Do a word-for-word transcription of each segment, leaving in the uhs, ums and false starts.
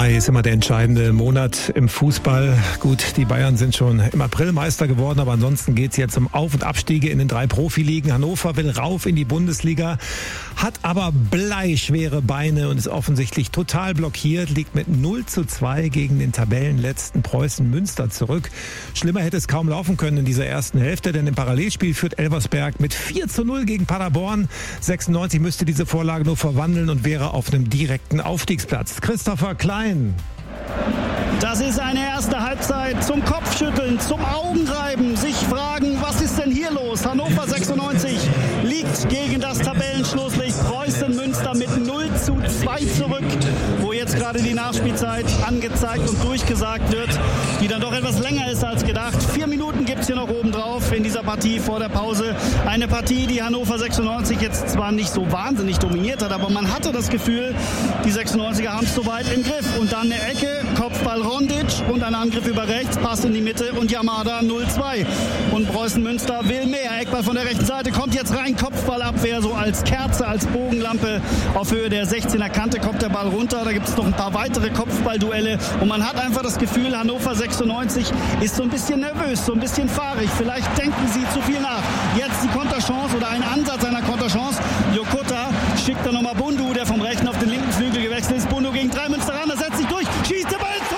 Mai ist immer der entscheidende Monat im Fußball. Gut, die Bayern sind schon im April Meister geworden, aber ansonsten geht es jetzt um Auf- und Abstiege in den drei Profiligen. Hannover will rauf in die Bundesliga, hat aber bleischwere Beine und ist offensichtlich total blockiert, liegt mit null zu zwei gegen den Tabellenletzten Preußen Münster zurück. Schlimmer hätte es kaum laufen können in dieser ersten Hälfte, denn im Parallelspiel führt Elversberg mit vier zu null gegen Paderborn. sechsundneunzig müsste diese Vorlage nur verwandeln und wäre auf einem direkten Aufstiegsplatz. Christopher Klein. Das ist eine erste Halbzeit zum Kopfschütteln, zum Augenreiben, sich fragen, was ist denn hier los? Hannover sechsundneunzig liegt gegen das Tabellenschlusslicht Preußen Münster mit null zu zwei zurück, wo jetzt gerade die Nachspielzeit angezeigt und durchgesagt wird, die dann doch etwas länger ist als gedacht. Vier Minuten gibt es hier noch oben drauf in dieser Partie vor der Pause. Eine Partie, die Hannover sechsundneunzig jetzt zwar nicht so wahnsinnig dominiert hat, aber man hatte das Gefühl, die sechsundneunziger haben es soweit im Griff. Und dann eine Ecke, Kopfball Rondic und ein Angriff über rechts, Pass in die Mitte und Yamada null zwei. Und Preußen Münster will mehr. Eckball von der rechten Seite kommt jetzt rein, Kopfballabwehr, so als Kerze, als Bogenlampe auf Höhe der sechzehner Kante kommt der Ball runter. Da gibt es noch ein paar weitere Kopfballduelle und man hat einfach das Gefühl, Hannover sechsundneunzig ist so ein bisschen nervös, so ein bisschen fahrig. Vielleicht denken sie zu viel nach. Jetzt die Konterchance oder ein Ansatz einer Konterchance. Yokota schickt dann nochmal Bundu, der vom rechten auf den linken Flügel gewechselt ist. Bundu gegen drei Münsteraner, setzt sich durch, schießt der Ball ins Tor!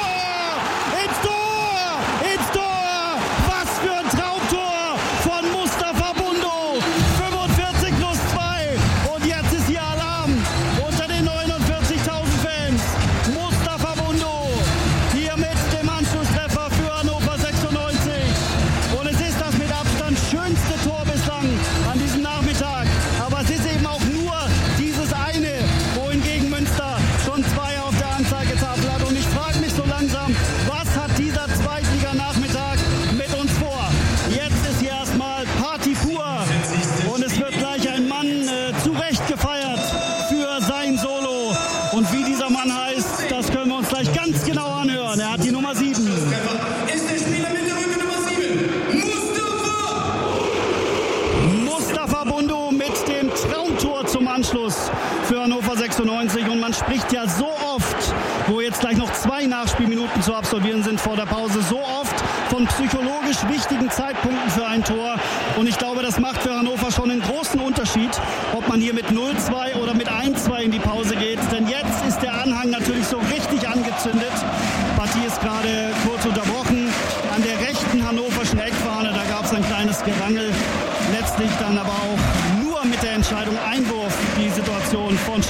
Ins Tor! Ins Tor! Was für ein Traumtor von Mustafa Bundu! fünfundvierzig plus zwei und jetzt ist hier Alarm unter den neunundvierzigtausend Fans. Mustafa Bundu hier mit dem Anschlusstreffer für Hannover sechsundneunzig. Und es ist das mit Abstand schönste Tor bislang an diesem Nachmittag. Aber es ist eben auch nur dieses eine, wohingegen Münster schon zwei auf der Anzeigetafel hat. Und ich frage mich so langsam, was hat dieser Zweitliga-Nachmittag mit uns vor? Jetzt ist hier erstmal Party pur und es wird gleich ein Mann äh, zu Recht gefeiert für sein Solo. Und wie dieser Mann heißt, das können wir uns gleich ganz genau anhören. Er hat die Nummer sieben. Ist der Spieler mit der Rücke Nummer sieben, Mustafa! Mustafa Bundu mit dem Traumtor zum Anschluss für Hannover sechsundneunzig. Und man spricht ja so oft, wo jetzt gleich noch zwei Nachspielminuten zu absolvieren sind vor der Pause, so oft von psychologisch wichtigen Zeitpunkten für ein Tor. Und ich glaube, das macht für Hannover schon einen großen Unterschied, ob man hier mit null zwei oder mit eins zwei in die Pause